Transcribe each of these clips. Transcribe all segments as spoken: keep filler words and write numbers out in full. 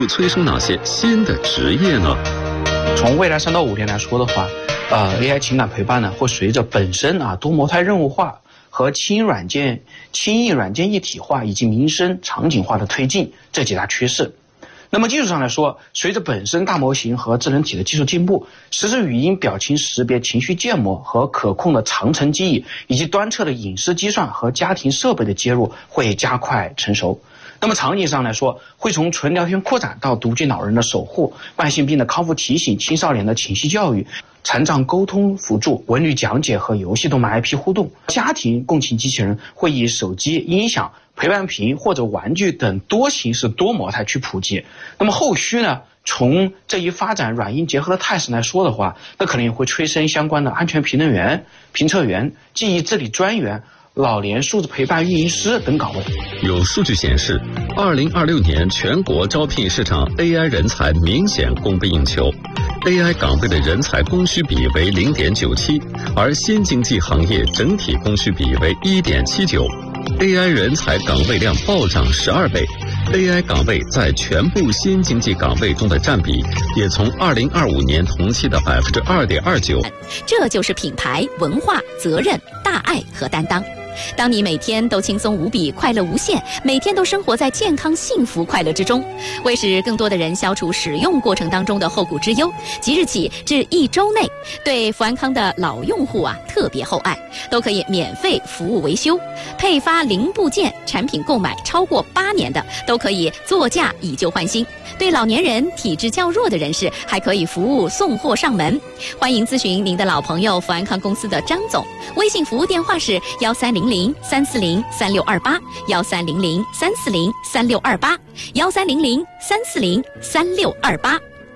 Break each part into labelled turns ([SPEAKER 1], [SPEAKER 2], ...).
[SPEAKER 1] 会催生哪些新的职业呢？
[SPEAKER 2] 从未来三到五年来说的话，呃 ，A I 情感陪伴呢，会随着本身啊多模态任务化和轻软件、轻易软件一体化以及民生场景化的推进这几大趋势。那么技术上来说，随着本身大模型和智能体的技术进步，实时语音、表情识别、情绪建模和可控的长程记忆，以及端侧的隐私计算和家庭设备的接入会加快成熟。那么场景上来说，会从纯聊天扩展到独居老人的守护、慢性病的康复提醒、青少年的情绪教育、残障沟通辅助、文旅讲解和游戏动漫 I P 互动。家庭共情机器人会以手机、音响、陪伴屏或者玩具等多形式多模态去普及。那么后续呢，从这一发展软硬结合的态势来说的话，那可能也会催生相关的安全评论员、评测员、记忆治理专员、老年数字陪伴运营师等岗位。
[SPEAKER 1] 有数据显示，二零二六年全国招聘市场 A I 人才明显供不应求 ，A I 岗位的人才供需比为 零点九七，而新经济行业整体供需比为 一点七九。A I 人才岗位量暴涨十二倍 ，A I 岗位在全部新经济岗位中的占比也从二零二五年同期的百分之二点二九。
[SPEAKER 3] 这就是品牌、文化、责任、大爱和担当。当你每天都轻松无比、快乐无限，每天都生活在健康、幸福、快乐之中，为使更多的人消除使用过程当中的后顾之忧，即日起至一周内，对富安康的老用户啊特别厚爱，都可以免费服务维修，配发零部件，产品购买超过八年的都可以座驾以旧换新。对老年人、体质较弱的人士，还可以服务送货上门。欢迎咨询您的老朋友富安康公司的张总，微信服务电话是幺三零零三四零三六二八，幺三零零三四零三六二八，幺三零零三四零三六二八。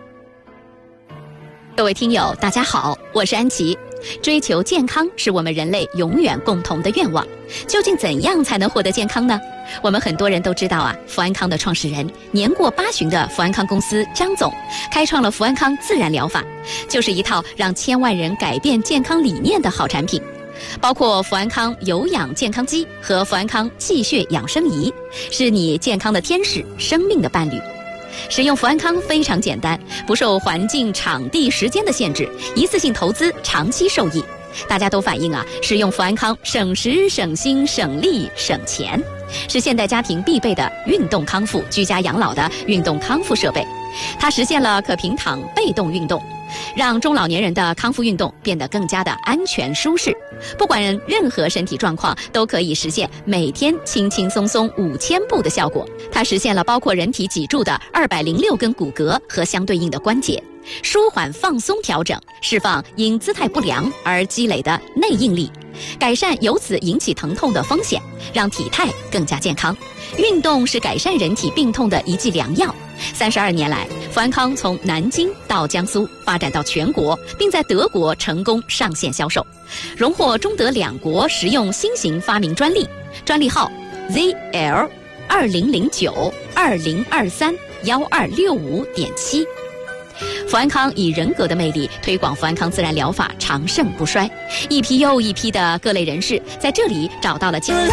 [SPEAKER 3] 各位听友，大家好，我是安琪。追求健康是我们人类永远共同的愿望。究竟怎样才能获得健康呢？我们很多人都知道啊，富安康的创始人年过八旬的富安康公司张总，开创了富安康自然疗法，就是一套让千万人改变健康理念的好产品。包括富安康有氧健康机和富安康气血养生仪，是你健康的天使，生命的伴侣。使用富安康非常简单，不受环境、场地、时间的限制，一次性投资，长期受益。大家都反映啊，使用富安康省时、省心、省力、省钱，是现代家庭必备的运动康复、居家养老的运动康复设备。它实现了可平躺被动运动，让中老年人的康复运动变得更加的安全舒适。不管任何身体状况，都可以实现每天轻轻松松五千步的效果。它实现了包括人体脊柱的二百零六根骨骼和相对应的关节，舒缓放松调整，释放因姿态不良而积累的内应力，改善由此引起疼痛的风险，让体态更加健康。运动是改善人体病痛的一剂良药。三十二年来，富安康从南京到江苏，发展到全国，并在德国成功上线销售，荣获中德两国实用新型发明专利，专利号 Z L 二零零九二零二三幺二六五点七。富安康以人格的魅力推广富安康自然疗法，长盛不衰。一批又一批的各类人士在这里找到了健康。